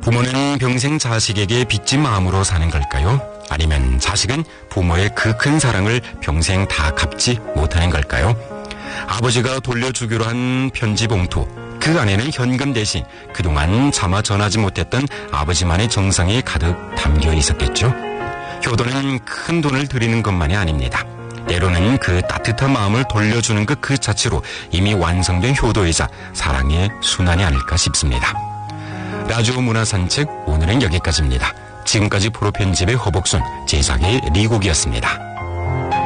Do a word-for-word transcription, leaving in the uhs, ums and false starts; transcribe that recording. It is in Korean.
부모는 평생 자식에게 빚진 마음으로 사는 걸까요? 아니면 자식은 부모의 그 큰 사랑을 평생 다 갚지 못하는 걸까요? 아버지가 돌려주기로 한 편지 봉투, 그 안에는 현금 대신 그동안 차마 전하지 못했던 아버지만의 정성이 가득 담겨 있었겠죠. 효도는 큰 돈을 들이는 것만이 아닙니다. 때로는 그 따뜻한 마음을 돌려주는 것 그 자체로 이미 완성된 효도이자 사랑의 순환이 아닐까 싶습니다. 라디오 문화산책, 오늘은 여기까지입니다. 지금까지 프로 편집의 허복순, 제작의 리곡이었습니다.